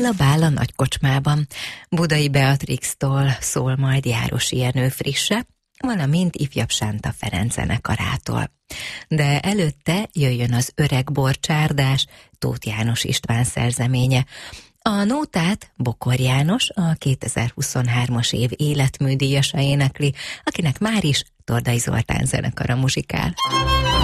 Bála Bála nagykocsmában. Budai Beatrixtól szól majd Járosi Jenő frisse, valamint ifjabb Sánta Ferenc zenekarától. De előtte jöjjön az Öreg borcsárdás, Tóth János István szerzeménye. A nótát Bokor János, a 2023-as év életműdíjasa énekli, akinek már is Tordai Zoltán zenekara muzsikál.